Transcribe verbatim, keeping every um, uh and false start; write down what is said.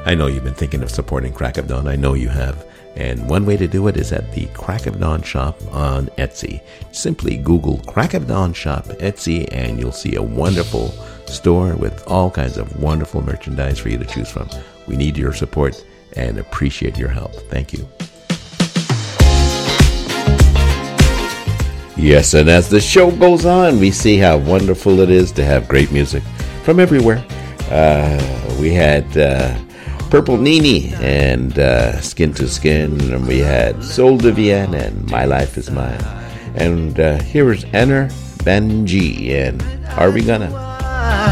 I know you've been thinking of supporting Crack of Dawn. I know you have. And one way to do it is at the Crack of Dawn shop on Etsy. Simply Google Crack of Dawn shop Etsy and you'll see a wonderful store with all kinds of wonderful merchandise for you to choose from. We need your support and appreciate your help. Thank you. Yes, and as the show goes on, we see how wonderful it is to have great music from everywhere. Uh, we had uh, Purple Nini and uh, Skin to Skin, and we had Soul de Vienne and My Life is Mine. And uh, here is Anna Banji and Are We Gonna?